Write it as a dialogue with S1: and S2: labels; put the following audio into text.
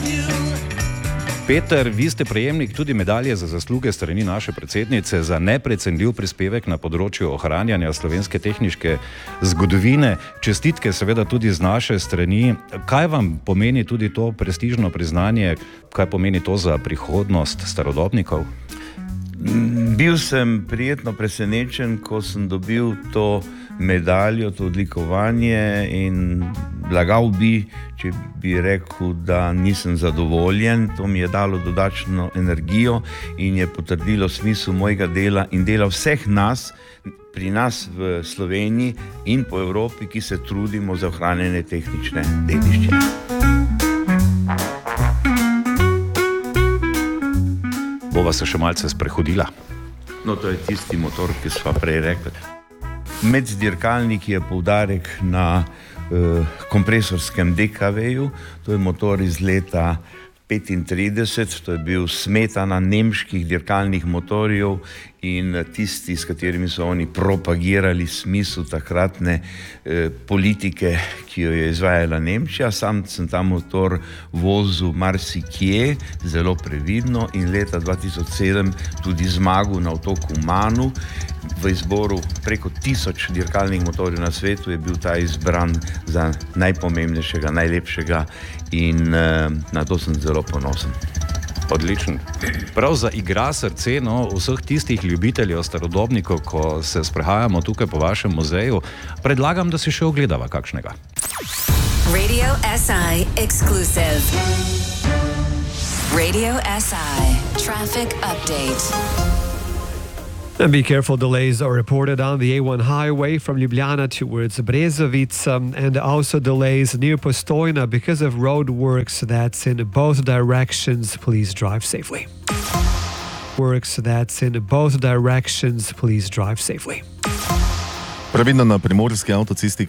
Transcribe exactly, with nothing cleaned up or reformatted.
S1: Peter, vi ste prejemnik tudi medalje za zasluge strani naše predsednice za neprecenljiv prispevek na področju ohranjanja slovenske tehniške zgodovine. Čestitke seveda tudi z naše strani. Kaj vam pomeni tudi to prestižno priznanje? Kaj pomeni to za prihodnost starodobnikov?
S2: Bil sem prijetno presenečen, ko sem dobil to medaljo, to odlikovanje, in lagal bi, če bi rekel, da nisem zadovoljen. To mi je dalo dodatno energijo in je potrdilo smisel mojega dela in dela vseh nas, pri nas v Sloveniji in po Evropi, ki se trudimo za ohranjanje tehnične dediščine.
S1: Bova se še malce sprehodila.
S2: No, to je tisti motor, ki sva prej rekli. Med dirkalniki je poudarek na uh, kompresorskem D K V-ju, to je motor iz leta petintrideset, to je bil smetana nemških dirkalnih motorjev in tisti, s katerimi so oni propagirali smisel takratne eh, politike, ki jo je izvajala Nemčija. Sam sem ta motor vozil marsikje, zelo previdno, in leta dva tisoč sedem tudi zmagal na otoku Manu. V izboru preko tisoč dirkalnih motorjev na svetu je bil ta izbran za najpomembnejšega, najlepšega in eh, na to sem zelo ponosen.
S1: Odličen. Prav za igra srce, no, vseh tistih ljubiteljev starodobnikov, ko se sprehajamo tukaj po vašem muzeju, predlagam, da si še ogledava kakšnega.
S3: Radio S I exclusive. Radio S I traffic update.
S4: And be careful, delays are reported on the A one highway from Ljubljana towards Brezovic, um, and also delays near Postojna because of road works that's in both directions. Please drive safely. Works that's in both directions. Please drive safely.
S5: Pravilno na primorski avtocesti